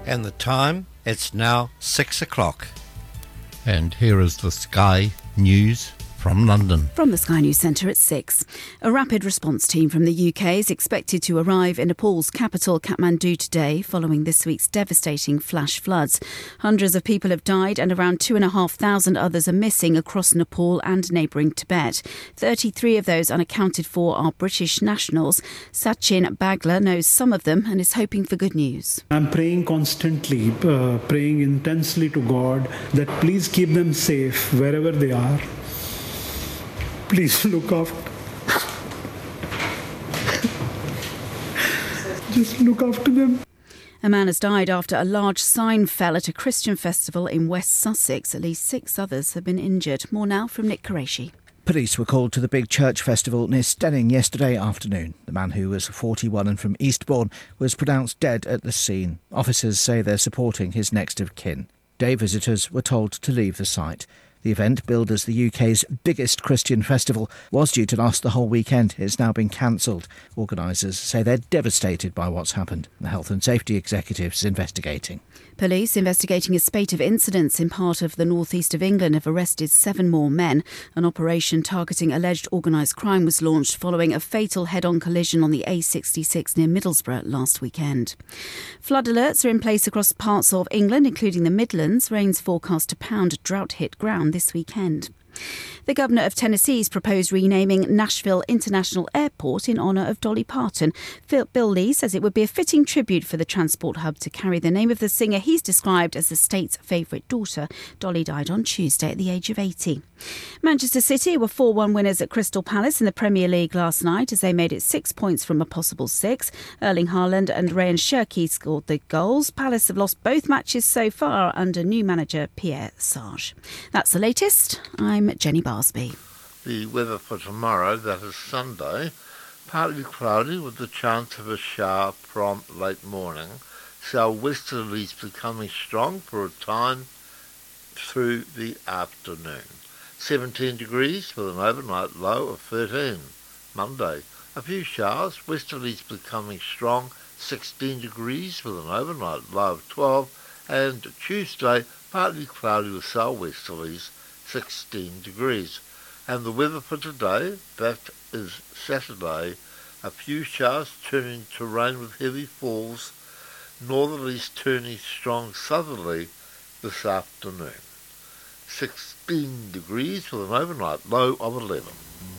And the time, it's now 6 o'clock. And here is the Sky News from London. From the Sky News Centre at 6. A rapid response team from the UK is expected to arrive in Nepal's capital, Kathmandu, today following this week's devastating flash floods. Hundreds of people have died and around 2,500 others are missing across Nepal and neighbouring Tibet. 33 of those unaccounted for are British nationals. Sachin Bagla knows some of them and is hoping for good news. I'm praying constantly, praying intensely to God that please keep them safe wherever they are. Please look after. Just look after them. A man has died after a large sign fell at a Christian festival in West Sussex. At least 6 others have been injured. More now from Nick Qureshi. Police were called to the big church festival near Stenning yesterday afternoon. The man, who was 41 and from Eastbourne, was pronounced dead at the scene. Officers say they're supporting his next of kin. Day visitors were told to leave the site. The event, billed as the UK's biggest Christian festival, was due to last the whole weekend. It's now been cancelled. Organisers say they're devastated by what's happened. The Health and Safety Executive is investigating. Police investigating a spate of incidents in part of the northeast of England have arrested 7 more men. An operation targeting alleged organised crime was launched following a fatal head-on collision on the A66 near Middlesbrough last weekend. Flood alerts are in place across parts of England, including the Midlands. Rain's forecast to pound drought-hit ground this weekend. The Governor of Tennessee's proposed renaming Nashville International Airport in honour of Dolly Parton. Bill Lee says it would be a fitting tribute for the transport hub to carry the name of the singer he's described as the state's favourite daughter. Dolly died on Tuesday at the age of 80. Manchester City were 4-1 winners at Crystal Palace in the Premier League last night as they made it 6 points from a possible 6. Erling Haaland and Ryan Cherki scored the goals. Palace have lost both matches so far under new manager Pierre Sarge. That's the latest. I'm Jenny Barsby. The weather for tomorrow, that is Sunday, partly cloudy with the chance of a shower from late morning. Southwesterlies becoming strong for a time through the afternoon. 17 degrees with an overnight low of 13. Monday, a few showers, westerlies becoming strong, 16 degrees with an overnight low of 12. And Tuesday, partly cloudy with southwesterlies, 16 degrees. And the weather for today, that is Saturday, a few showers turning to rain with heavy falls, northerlies turning strong southerly this afternoon. 16 degrees with an overnight low of 11.